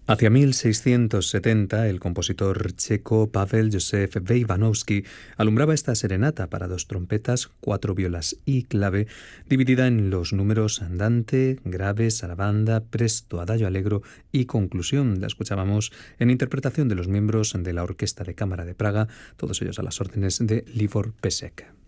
Hacia 1670, el compositor checo Pavel Josef Weibanowski alumbraba esta serenata para dos trompetas, cuatro violas y clave, dividida en los números andante, grave, sarabanda, presto, adagio allegro y conclusión. La escuchábamos en interpretación de los miembros de la Orquesta de Cámara de Praga, todos ellos a las órdenes de Libor Pesek.